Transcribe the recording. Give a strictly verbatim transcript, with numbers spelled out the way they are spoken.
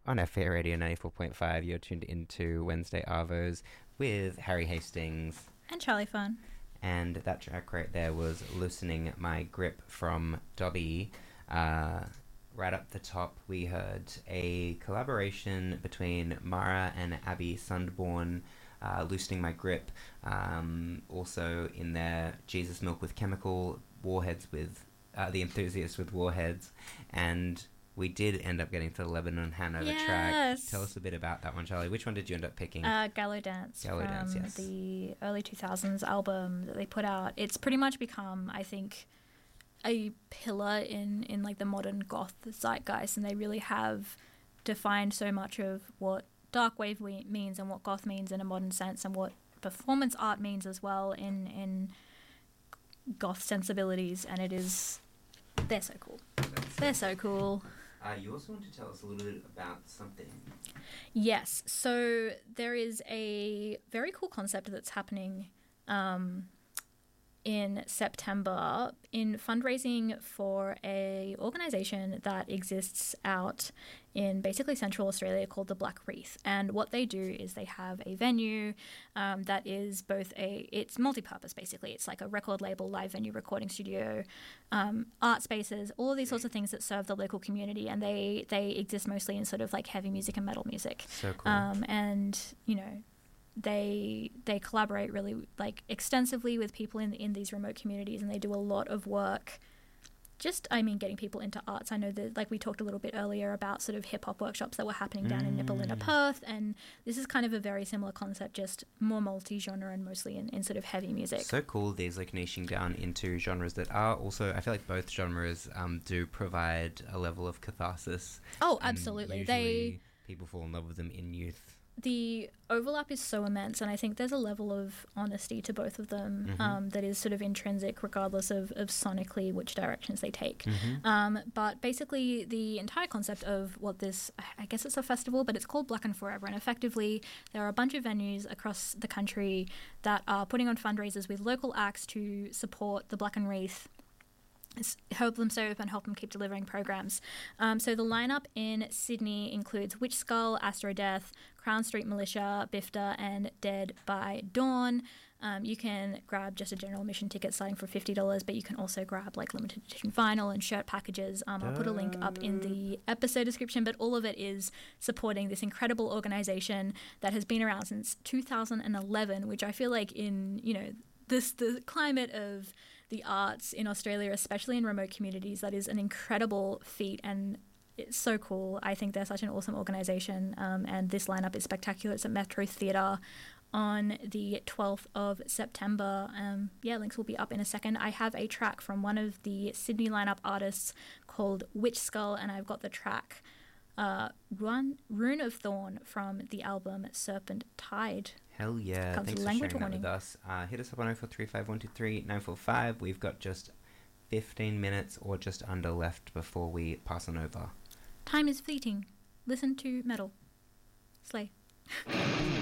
On F A Radio ninety-four point five, you're tuned into Wednesday Arvos with Harry Hastings. And Charlie Fun. And that track right there was Loosening My Grip from Dobby. Uh, right up the top, we heard a collaboration between Mara and Abby Sundborn, uh, Loosening My Grip. Um, also in there, Jesus Milk with Chemical, Warheads with, uh, The Enthusiast with Warheads, and we did end up getting to the Lebanon Hanover yes. track. Tell us a bit about that one, Charlie. Which one did you end up picking? Uh, Gallo Dance. Gallo from Dance, yes. The early two thousands album that they put out. It's pretty much become, I think, a pillar in, in like the modern goth zeitgeist, and they really have defined so much of what dark wave we- means and what goth means in a modern sense, and what performance art means as well in in goth sensibilities. And it is, they're so cool. That's they're so cool. Uh, you also want to tell us a little bit about something. Yes, so there is a very cool concept that's happening um, in September in fundraising for a organisation that exists out in basically Central Australia called the Black Wreath. And what they do is they have a venue um, that is both a, it's multi-purpose basically. It's like a record label, live venue, recording studio, um, art spaces, all of these sorts of things that serve the local community. And they, they exist mostly in sort of like heavy music and metal music. So cool. Um, and, you know, they they collaborate really like extensively with people in in these remote communities, and they do a lot of work just, I mean, getting people into arts. I know that, like we talked a little bit earlier about sort of hip-hop workshops that were happening down mm. in Nipalina, Perth, and this is kind of a very similar concept, just more multi-genre and mostly in, in sort of heavy music. So cool, these like niching down into genres that are also, I feel like both genres um, do provide a level of catharsis. Oh, absolutely. Usually They people fall in love with them in youth. The overlap is so immense, and I think there's a level of honesty to both of them mm-hmm. um, that is sort of intrinsic regardless of, of sonically which directions they take. Mm-hmm. Um, but basically the entire concept of what this, I guess it's a festival, but it's called Black and Forever, and effectively there are a bunch of venues across the country that are putting on fundraisers with local acts to support the Black and Wreath, help them stay open, help them keep delivering programs. Um, so the lineup in Sydney includes Witch Skull, Astro Death, Crown Street Militia, Bifta, and Dead by Dawn. Um, you can grab just a general admission ticket starting for fifty dollars, but you can also grab like limited edition vinyl and shirt packages. Um, I'll put a link up in the episode description, but all of it is supporting this incredible organisation that has been around since two thousand eleven, which I feel like in, you know, this the climate of the arts in Australia, especially in remote communities, that is an incredible feat, and it's so cool. I think they're such an awesome organisation, um, and this lineup is spectacular. It's at Metro Theatre on the twelfth of September. Um, yeah, links will be up in a second. I have a track from one of the Sydney lineup artists called Witch Skull, and I've got the track uh, Run, Rune of Thorn from the album Serpent Tide. Hell yeah. Comes Thanks for language sharing warning. that with us. Uh, hit us up on oh four three five one two three nine four five. We've got just fifteen minutes or just under left before we pass on over. Time is fleeting. Listen to metal. Slay.